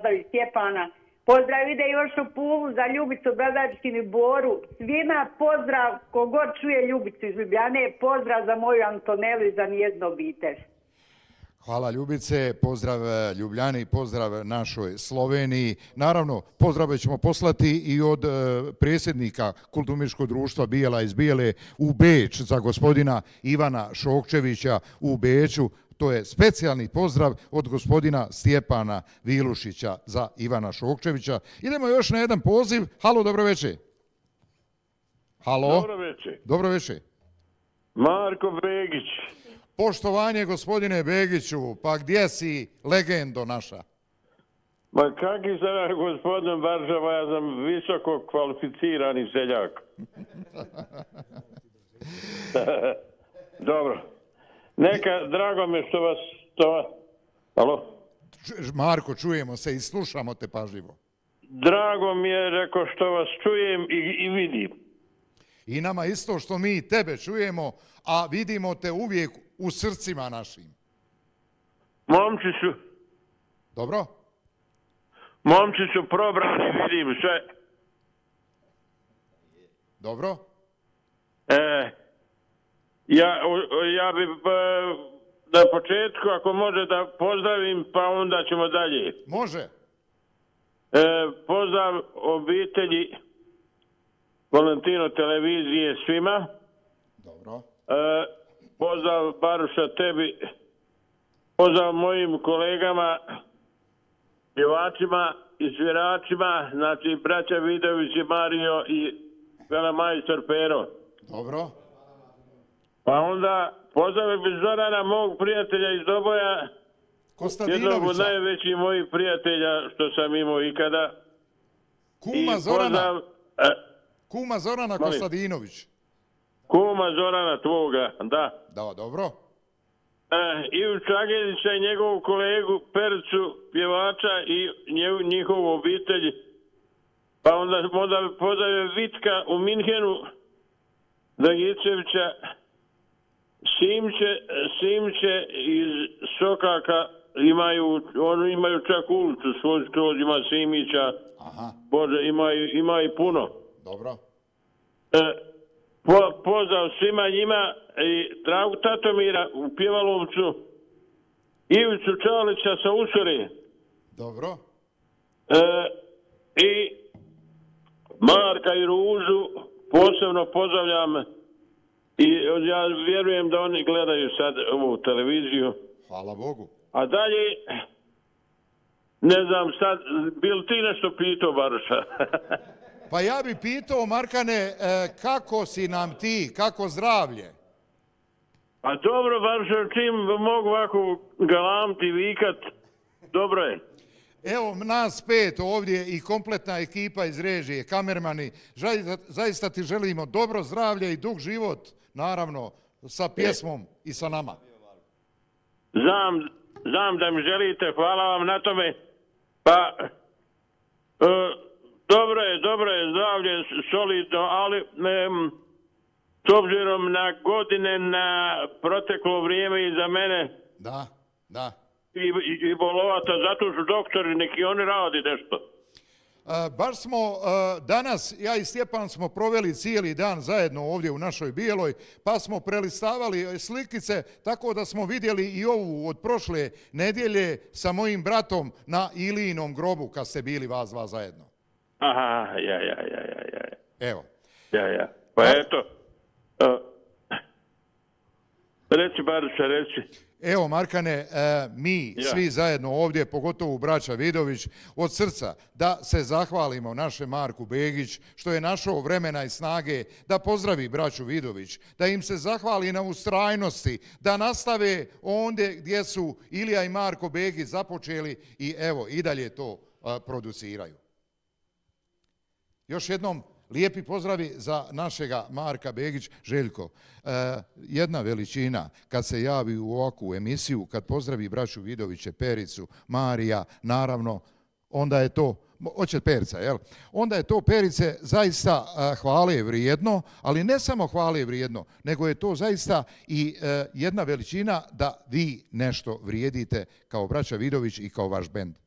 pozdravi Stjepana. Pozdrav ide još u Pulu za Ljubicu, Bradačkin i Boru. Svima pozdrav, kogod čuje Ljubicu iz Ljubljane, pozdrav za moju Antonelu i za njeznu obitelj. Hvala Ljubice, pozdrav Ljubljani, pozdrav našoj Sloveniji. Naravno, pozdrave ćemo poslati i od predsjednika Kulturno-umjetničkog društva Bijela iz Bijele u Beč za gospodina Ivana Šokčevića u Beču. To je specijalni pozdrav od gospodina Stjepana Vilušića za Ivana Šokčevića. Idemo još na jedan poziv. Halo, dobro večer. Halo. Dobro večer. Dobro večer. Marko Begić. Poštovanje gospodine Begiću, pa gdje si legendo naša? Ma kakvi sam gospodin Baržava, ja sam visoko kvalificirani seljak. Dobro. Neka, drago mi što vas... Alo? Marko, čujemo se i slušamo te pažljivo. Drago mi je, reko, što vas čujem i vidim. I nama isto što mi tebe čujemo, a vidimo te uvijek u srcima našim. Momci su... Dobro? Momci su probrani, vidim sve. Dobro? Ja bi na početku, ako može da pozdravim, pa onda ćemo dalje. Može. Pozdrav obitelji Valentino televizije svima. Dobro. Pozdrav Baruša tebi. Pozdrav mojim kolegama, pjevačima i sviračima, znači braća Vidović i Mario i velemajstor Pero. Dobro. Pa onda pozdravim bi Zorana, mog prijatelja iz Doboja, jednog od najvećih mojih prijatelja što sam imao ikada. Kuma Zorana. Kuma Zorana Kostadinović. Kuma Zorana tvoga, da. Da, dobro. Ivu Čagedića i njegovu kolegu Percu, pjevača i njihovu obitelj. Pa onda pozdravim Vitka u Minhenu, Dragičevića, Simče iz Sokaka, imaju čak ulicu, svoj skroz ima Simića. Aha. Bože, ima i puno. Dobro. Pozdrav svima njima i Dragu Tatomira u Pjevalovcu, Ivicu Čalića sa Usori. Dobro. I Marka i Ružu posebno pozdravljam i ja vjerujem da oni gledaju sad ovu televiziju. Hvala Bogu. A dalje, ne znam sad, bil ti nešto pitao, Baruša? Pa ja bi pitao, Markane, kako si nam ti, kako zdravlje? Pa dobro, Baruša, čim mogu ovako galamti, vikat, dobro je. Evo, nas 5 ovdje i kompletna ekipa iz režije, kamermani, zaista ti želimo dobro zdravlje i dug život, naravno, sa pjesmom i sa nama. Znam da mi želite, hvala vam na tome. Pa, dobro je zdravlje, solidno, ali s obzirom na godine, na proteklo vrijeme i za mene. Da. I bolovata, zato su doktori, neki oni radi nešto. Baš smo danas, ja i Stjepan smo proveli cijeli dan zajedno ovdje u našoj Bijeloj, pa smo prelistavali slikice, tako da smo vidjeli i ovu od prošle nedjelje sa mojim bratom na Ilijinom grobu, kad ste bili vas dva zajedno. Aha, ja. Evo. Ja. Pa eto, reci Baruša, reci. Evo, Markane, mi svi zajedno ovdje, pogotovo braća Vidović, od srca da se zahvalimo našem Marku Begić, što je našao vremena i snage da pozdravi braću Vidović, da im se zahvali na ustrajnosti, da nastave ondje gdje su Ilija i Marko Begić započeli i evo, i dalje to produciraju. Još jednom, lijepi pozdravi za našega Marka Begić. Željko, jedna veličina kad se javi u ovakvu emisiju, kad pozdravi braću Vidoviće, Pericu, Marija, naravno, onda je to, hoće Perica, jel? Onda je to, Perice, zaista hvale vrijedno, ali ne samo hvale vrijedno, nego je to zaista i jedna veličina da vi nešto vrijedite kao braća Vidović i kao vaš bend.